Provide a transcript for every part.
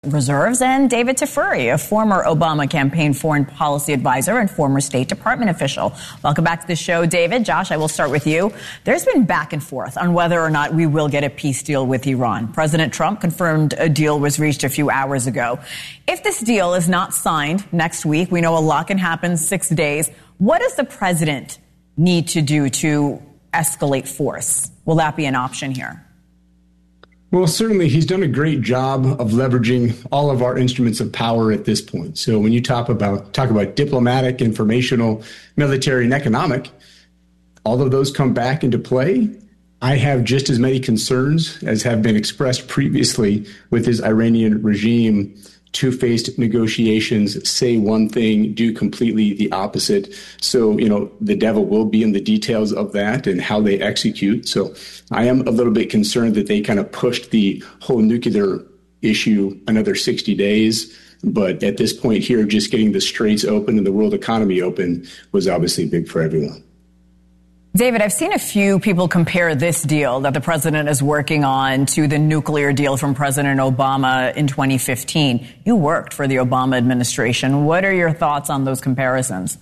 Reserves, and David Tafuri, a former Obama campaign foreign policy advisor and former State Department official. Welcome back to the show, David. Josh, I will start with you. There's been back and forth on whether or not we will get a peace deal with Iran. President Trump confirmed a deal was reached a few hours ago. If this deal is not signed next week, we know a lot can happen 6 days. What does the president need to do to escalate force? Will that be an option here? Well, certainly he's done a great job of leveraging all of our instruments of power at this point. So when you talk about diplomatic, informational, military, and economic, all of those come back into play. I have just as many concerns as have been expressed previously with his Iranian regime. Two-faced negotiations, say one thing, do completely the opposite. So, the devil will be in the details of that and how they execute. So I am a little bit concerned that they kind of pushed the whole nuclear issue another 60 days. But at this point here, just getting the straits open and the world economy open was obviously big for everyone. David, I've seen a few people compare this deal that the president is working on to the nuclear deal from President Obama in 2015. You worked for the Obama administration. What are your thoughts on those comparisons?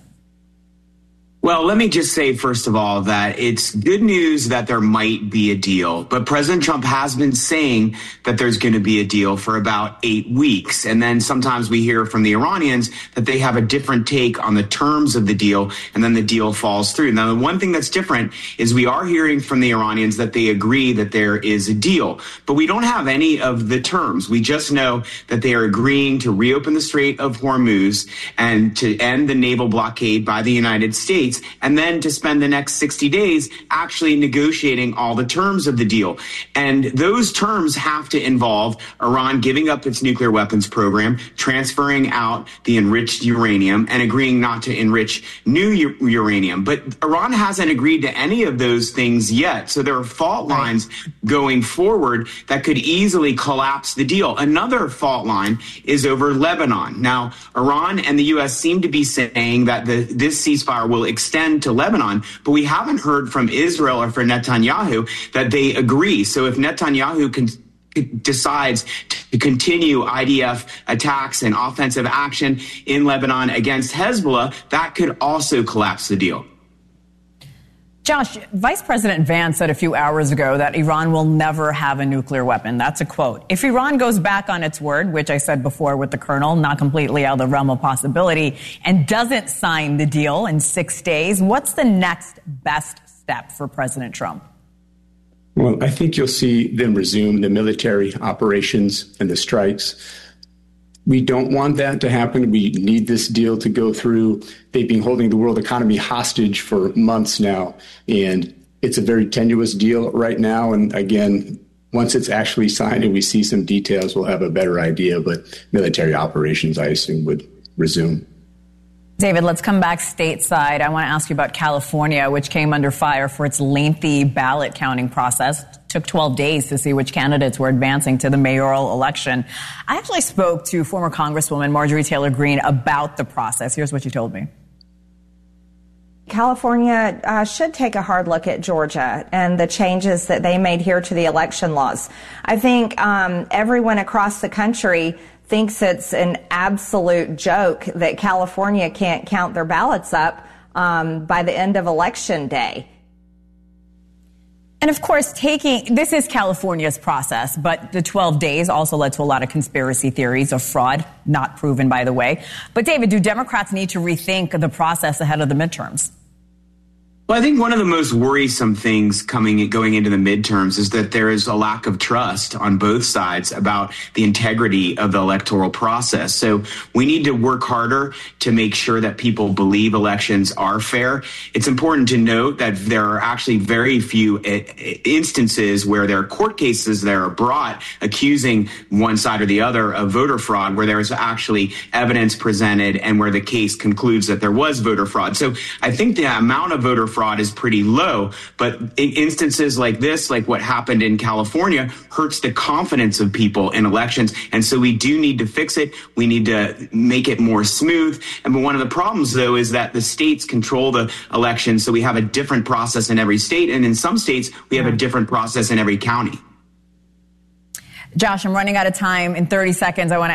Well, let me just say, first of all, that it's good news that there might be a deal. But President Trump has been saying that there's going to be a deal for about 8 weeks. And then sometimes we hear from the Iranians that they have a different take on the terms of the deal, and then the deal falls through. Now, the one thing that's different is we are hearing from the Iranians that they agree that there is a deal. But we don't have any of the terms. We just know that they are agreeing to reopen the Strait of Hormuz and to end the naval blockade by the United States, and then to spend the next 60 days actually negotiating all the terms of the deal. And those terms have to involve Iran giving up its nuclear weapons program, transferring out the enriched uranium, and agreeing not to enrich new uranium. But Iran hasn't agreed to any of those things yet. So there are fault lines going forward that could easily collapse the deal. Another fault line is over Lebanon. Now, Iran and the U.S. seem to be saying that this ceasefire will extend to Lebanon, but we haven't heard from Israel or from Netanyahu that they agree. So if Netanyahu decides to continue IDF attacks and offensive action in Lebanon against Hezbollah, that could also collapse the deal. Josh, Vice President Vance said a few hours ago that Iran will never have a nuclear weapon. That's a quote. If Iran goes back on its word, which I said before with the colonel, not completely out of the realm of possibility, and doesn't sign the deal in 6 days, what's the next best step for President Trump? Well, I think you'll see them resume the military operations and the strikes. We don't want that to happen. We need this deal to go through. They've been holding the world economy hostage for months now, and it's a very tenuous deal right now. And again, once it's actually signed and we see some details, we'll have a better idea. But military operations, I assume, would resume. David, let's come back stateside. I want to ask you about California, which came under fire for its lengthy ballot counting process. It took 12 days to see which candidates were advancing to the mayoral election. I actually spoke to former Congresswoman Marjorie Taylor Greene about the process. Here's what she told me. California should take a hard look at Georgia and the changes that they made here to the election laws. I think everyone across the country thinks it's an absolute joke that California can't count their ballots up by the end of Election Day. And of course, this is California's process, but the 12 days also led to a lot of conspiracy theories of fraud, not proven, by the way. But David, do Democrats need to rethink the process ahead of the midterms? Well, I think one of the most worrisome things going into the midterms is that there is a lack of trust on both sides about the integrity of the electoral process. So we need to work harder to make sure that people believe elections are fair. It's important to note that there are actually very few instances where there are court cases that are brought accusing one side or the other of voter fraud, where there is actually evidence presented and where the case concludes that there was voter fraud. So I think the amount of voter fraud is pretty low, but instances like this, like what happened in California, hurts the confidence of people in elections. And so we do need to fix it. We need to make it more smooth. And one of the problems, though, is that the states control the elections. So we have a different process in every state. And in some states, we have a different process in every county. Josh, I'm running out of time. In 30 seconds, I want to